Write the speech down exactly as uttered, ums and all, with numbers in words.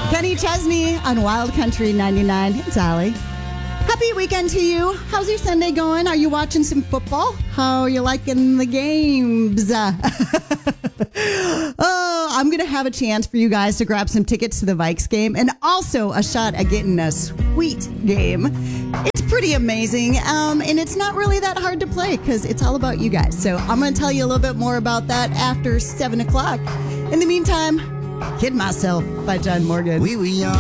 Kenny Chesney on Wild Country ninety-nine. It's Allie. Happy weekend to you. How's your Sunday going? Are you watching some football? How are you liking the games? Oh, I'm going to have a chance for you guys to grab some tickets to the Vikes game and also a shot at getting a sweet game. It's pretty amazing, um, and it's not really that hard to play because it's all about you guys. So I'm going to tell you a little bit more about that after seven o'clock. In the meantime, Kid Myself by John Morgan. Oui, oui,